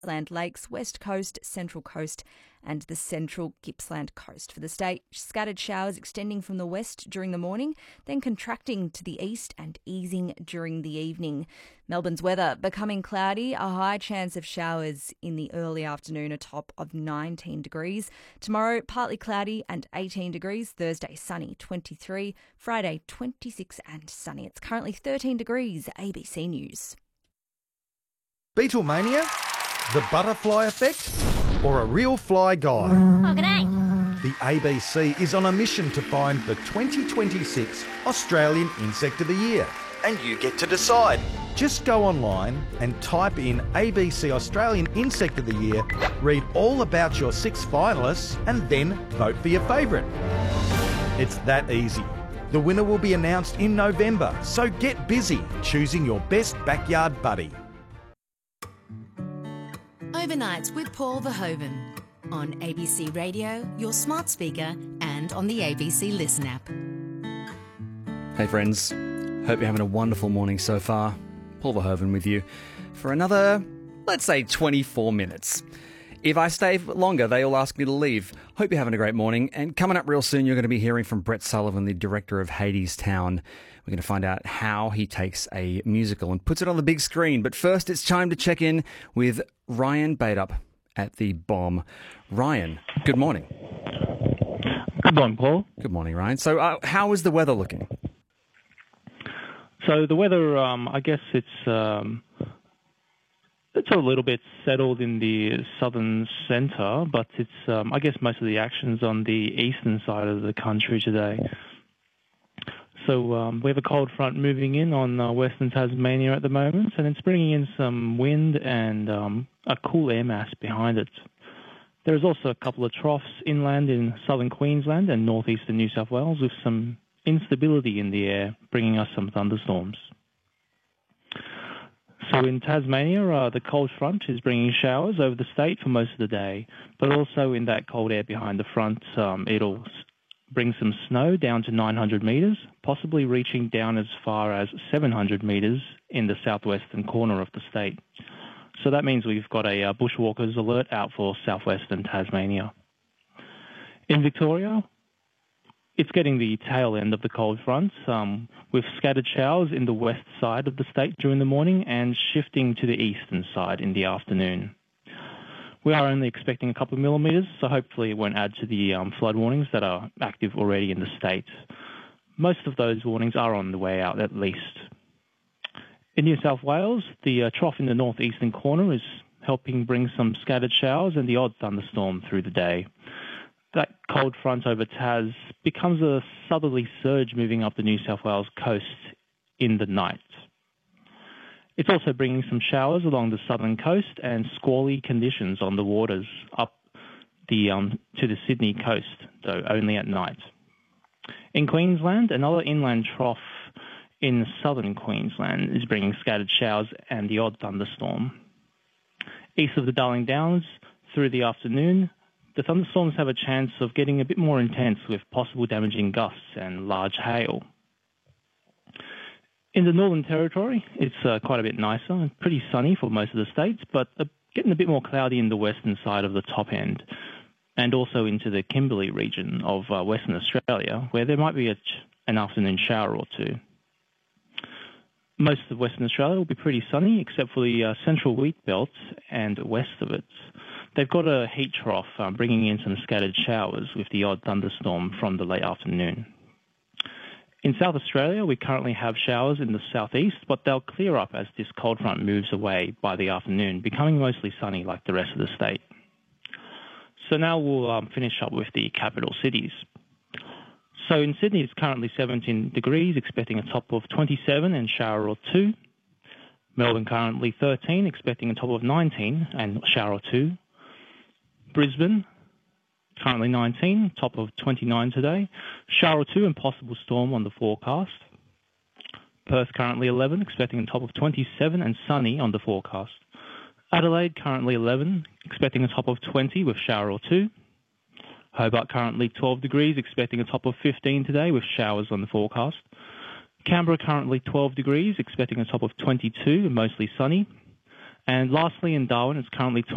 Land Lakes, West Coast, Central Coast and the Central Gippsland Coast. For the state, scattered showers extending from the west during the morning, then contracting to the east and easing during the evening. Melbourne's weather becoming cloudy, a high chance of showers in the early afternoon, a top of 19 degrees. Tomorrow, partly cloudy and 18 degrees. Thursday, sunny, 23. Friday, 26 and sunny. It's currently 13 degrees. ABC News. Beatlemania? The butterfly effect? Or a real fly guy? Oh, g'day. The ABC is on a mission to find the 2026 Australian Insect of the Year. And you get to decide. Just go online and type in ABC Australian Insect of the Year, read all about your 6 finalists, and then vote for your favourite. It's that easy. The winner will be announced in November, so get busy choosing your best backyard buddy. Overnights with Paul Verhoeven on ABC Radio, your smart speaker and on the ABC Listen app. Hey friends, hope you're having a wonderful morning so far. Paul Verhoeven with you for another, let's say 24 minutes. If I stay longer, they all ask me to leave. Hope you're having a great morning. And coming up real soon, you're going to be hearing from Brett Sullivan, the director of Hadestown. We're going to find out how he takes a musical and puts it on the big screen. But first, it's time to check in with Ryan Baitup at the Bomb. Ryan, good morning. Good morning, Paul. Good morning, Ryan. So how is the weather looking? So the weather, I guess it's a little bit settled in the southern centre, but it's, I guess most of the action's on the eastern side of the country today. So we have a cold front moving in on western Tasmania at the moment, and it's bringing in some wind and a cool air mass behind it. There's also a couple of troughs inland in southern Queensland and northeastern New South Wales with some instability in the air, bringing us some thunderstorms. So in Tasmania, the cold front is bringing showers over the state for most of the day, but also in that cold air behind the front, it'll bring some snow down to 900 metres, possibly reaching down as far as 700 metres in the southwestern corner of the state. So that means we've got a bushwalkers alert out for southwestern Tasmania. In Victoria, it's getting the tail end of the cold front, with scattered showers in the west side of the state during the morning and shifting to the eastern side in the afternoon. We are only expecting a couple of millimetres, so hopefully it won't add to the flood warnings that are active already in the state. Most of those warnings are on the way out, at least. In New South Wales, the trough in the northeastern corner is helping bring some scattered showers and the odd thunderstorm through the day. That cold front over Tas becomes a southerly surge moving up the New South Wales coast in the night. It's also bringing some showers along the southern coast and squally conditions on the waters up to the Sydney coast, though only at night. In Queensland, another inland trough in southern Queensland is bringing scattered showers and the odd thunderstorm. East of the Darling Downs, through the afternoon, the thunderstorms have a chance of getting a bit more intense with possible damaging gusts and large hail. In the Northern Territory, it's quite a bit nicer and pretty sunny for most of the states, but getting a bit more cloudy in the western side of the top end and also into the Kimberley region of Western Australia, where there might be an afternoon shower or two. Most of Western Australia will be pretty sunny, except for the central wheat belt and west of it. They've got a heat trough bringing in some scattered showers with the odd thunderstorm from the late afternoon. In South Australia, we currently have showers in the southeast, but they'll clear up as this cold front moves away by the afternoon, becoming mostly sunny like the rest of the state. So now we'll finish up with the capital cities. So in Sydney, it's currently 17 degrees, expecting a top of 27 and shower or two. Melbourne currently 13, expecting a top of 19 and shower or two. Brisbane, currently 19, top of 29 today. Shower or two and possible storm on the forecast. Perth currently 11, expecting a top of 27 and sunny on the forecast. Adelaide currently 11, expecting a top of 20 with shower or two. Hobart currently 12 degrees, expecting a top of 15 today with showers on the forecast. Canberra currently 12 degrees, expecting a top of 22 and mostly sunny. And lastly in Darwin, it's currently